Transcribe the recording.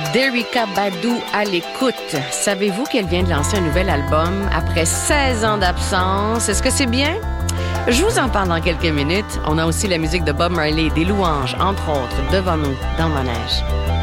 d'Erykah Badu à l'écoute. Savez-vous qu'elle vient de lancer un nouvel album après 16 ans d'absence? Est-ce que c'est bien? Je vous en parle dans quelques minutes. On a aussi la musique de Bob Marley, des louanges, entre autres, devant nous, dans Manège.